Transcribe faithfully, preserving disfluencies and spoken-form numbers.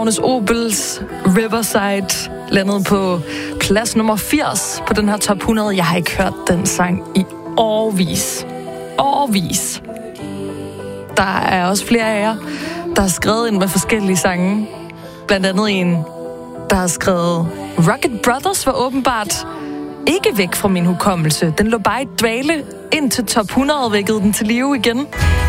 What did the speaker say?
Agnes Obels Riverside landede på plads nummer firs på den her top hundrede. Jeg har ikke hørt den sang i årvis. Årvis. Der er også flere af jer, der har skrevet ind med forskellige sange. Blandt andet en, der har skrevet Rocket Brothers var åbenbart ikke væk fra min hukommelse. Den lå bare i dvale ind til top hundrede, vækkede den til live igen.